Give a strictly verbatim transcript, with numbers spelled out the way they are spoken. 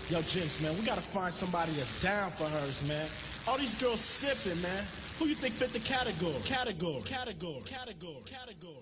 Yo, Jinx, man, we gotta find somebody that's down for hers, man. All these girls sipping, man. Who you think fit the category? Category, category, category, category.